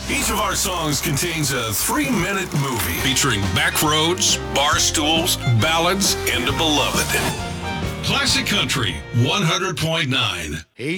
Each of our songs contains a 3-minute movie featuring backroads, bar stools, ballads, and a beloved. Classic Country 100.9.